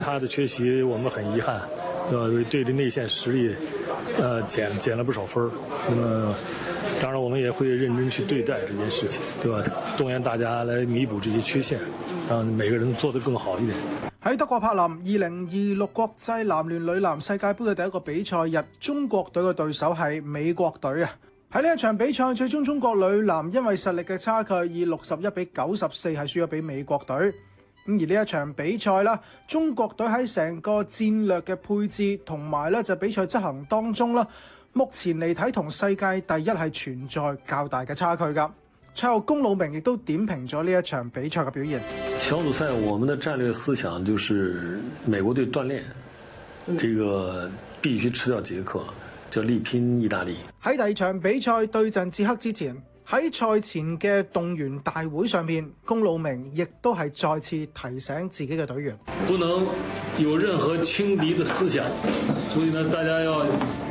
他的缺席我们很遗憾，对这内线实力，减了不少分。那么，当然我们也会認真去對待這件事情，對吧？動員大家來彌補這些缺陷，讓每個人做得更好一點。 喺德國柏林2026國際男聯女籃世界盃嘅第一個比賽日，中國隊嘅對手係美國隊啊！喺呢一場比賽，最終中國女籃因為實力嘅差距，以61-94係輸咗俾美國隊。咁而呢一場比賽啦，中國隊喺成個戰略嘅配置同埋咧就比賽執行當中啦，目前嚟睇同世界第一係存在較大嘅差距㗎。賽後龔魯鳴亦都點評咗呢一場比賽嘅表現。 小組賽我們的戰略思想就是美國隊鍛鍊，這個必須吃掉捷克，就力拼意大利。 喺第二場比賽對陣捷克之前，喺賽前嘅動員大會上面，龔魯鳴亦都係再次提醒自己嘅隊員， 不能有任何輕敵的思想，所以呢，大家要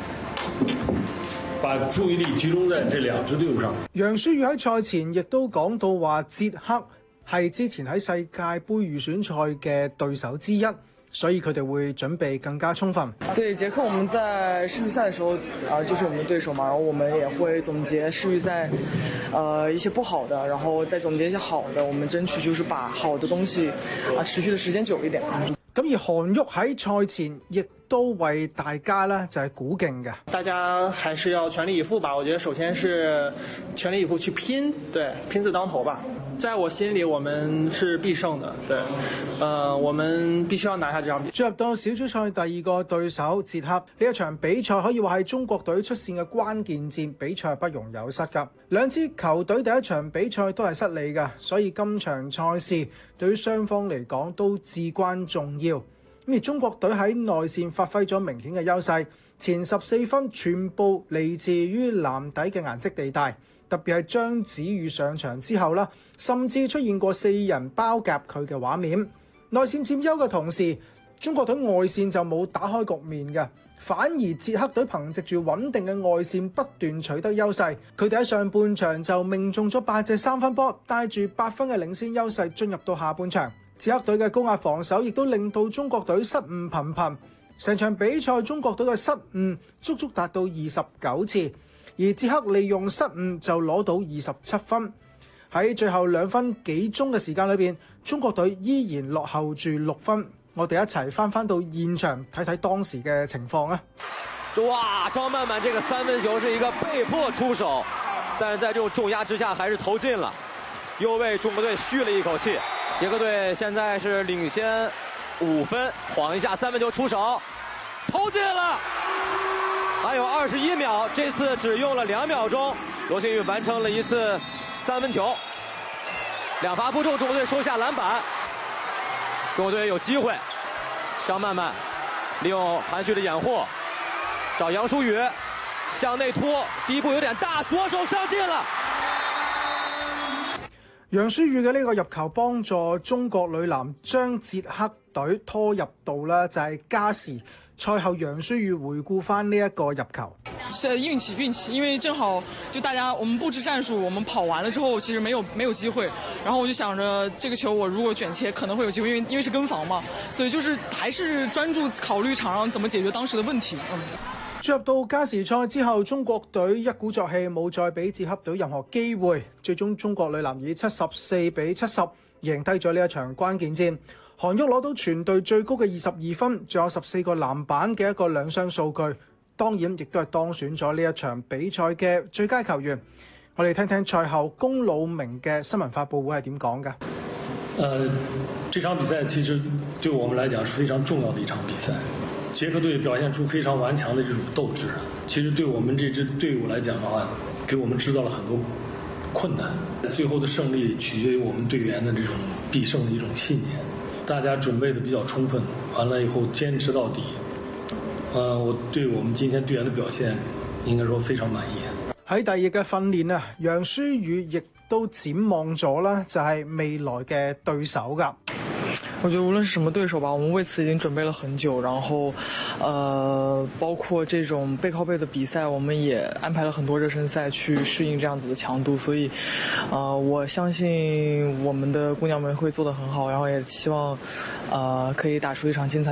把注意力集中在這兩支隊伍上。 楊舒宇喺賽前亦都講到話，捷克係之前喺世界盃預選賽嘅對手之一。所以佢哋會準備更加充分。 對捷克，我們在世預賽的時候就是我們的對手嘛，然後我們也會總結世預賽一些不好的，然後再總結一些好的，我們爭取就是把好的東西持續的時間久一點。 咁而韓旭喺賽前亦都為大家呢就係鼓勁嘅。 大家還是要全力以赴吧，我覺得首先是全力以赴去拼，對，拼字當頭吧。在我心裡，我們是必勝的，對，我們必須要拿下這場比賽。 進入到小組賽第二個對手捷克，呢一場比賽可以話係中國隊出線嘅關鍵戰，比賽不容有失㗎。兩支球隊第一場比賽都係失利㗎，所以今場賽事對於雙方嚟講都至關重要。咁而中國隊喺內線發揮咗明顯嘅優勢，前14分全部嚟自於籃底嘅顏色地帶。特別係張子宇上場之後啦，甚至出現過4人包夾佢嘅畫面。內線佔優嘅同時，中國隊外線就冇打開局面嘅，反而捷克隊憑藉住穩定嘅外線不斷取得優勢。佢哋喺上半場就命中咗8隻3分波，帶住8分嘅領先優勢進入到下半場。捷克隊嘅高壓防守亦都令到中國隊失誤頻頻。成場比賽中國隊嘅失誤足足達到29次。而捷克利用失誤就攞到27分，喺最後2分幾鐘嘅時間裏邊，中國隊依然落後住6分。我哋一齊翻到現場睇睇當時嘅情況啊！ 哇，張曼曼這個3分球是一個被迫出手，但是在這種重壓之下還是投進了，又為中國隊續了一口氣。捷克隊現在是領先5分，晃一下3分球出手，投進了。還有21秒，這次只用了2秒鐘，羅星宇完成了一次3分球，2罰不中，中國隊收下籃板。中國隊有機會，張曼曼利用韓旭的掩護，找楊舒宇向內突，第一步有點大，左手上進了。 楊舒宇嘅呢個入球幫助中國女籃將捷克隊拖入到呢就係加時。賽後楊舒宇回顧翻呢一個入球， 是運氣，因為正好就大家我們佈置戰術，我們跑完了之後其實沒有機會，然後我就想着這個球我如果捲切可能會有機會，因為是跟防嘛，所以就是還是專注考慮場上怎麼解決當時的問題。 進入到加時賽之後，中國隊一鼓作氣，冇再俾捷克隊任何機會，最終中國女籃以74-70贏低咗呢一場關鍵戰。韓旭攞到全隊最高嘅22分，仲有14個籃板嘅一個兩雙數據，當然亦都係當選咗呢一場比賽嘅最佳球員。我哋聽聽賽後龔魯鳴嘅新聞發佈會係點講㗎？ 這場比賽其實對我們來講是非常重要的一場比賽。捷克隊表現出非常頑強的這種鬥志，其實對我們這支隊伍來講的話，給我們製造了很多困難。最後的勝利取決於我們隊員的這種必勝的一種信念。大家準備的比較充分，完了以後堅持到底。我對我們今天隊員的表現應該說非常滿意。 喺第二日嘅訓練啊，楊舒宇亦都展望咗啦，就係未來嘅對手㗎。 我觉得无论是什么对手吧，我们为此已经准备了很久，然后包括这种背靠背的比赛，我们也安排了很多热身赛去适应这样子的强度，所以我相信我们的姑娘们会做得很好，然后也希望可以打出一场精彩